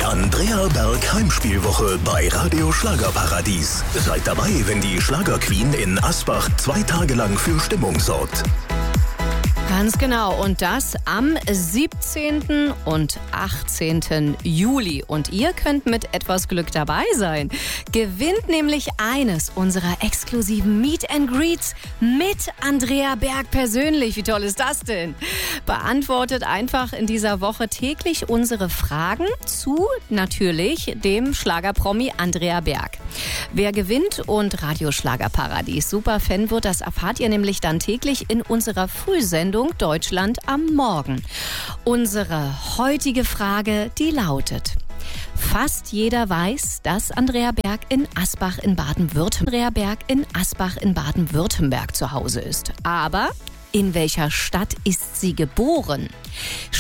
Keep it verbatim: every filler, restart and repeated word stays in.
Andrea Berg Heimspielwoche bei Radio Schlagerparadies. Seid dabei, wenn die Schlagerqueen in Asbach zwei Tage lang für Stimmung sorgt. Ganz genau. Und das am siebzehnten und achtzehnten Juli. Und ihr könnt mit etwas Glück dabei sein. Gewinnt nämlich eines unserer exklusiven Meet and Greets mit Andrea Berg persönlich. Wie toll ist das denn? Beantwortet einfach in dieser Woche täglich unsere Fragen zu natürlich dem Schlagerpromi Andrea Berg. Wer gewinnt und Radio Schlagerparadies Superfan wird, das erfahrt ihr nämlich dann täglich in unserer Frühsendung Deutschland am Morgen. Unsere heutige Frage, die lautet: Fast jeder weiß, dass Andrea Berg in Asbach in Baden-Württemberg, Andrea Berg in Asbach in Baden-Württemberg zu Hause ist. Aber in welcher Stadt ist sie geboren?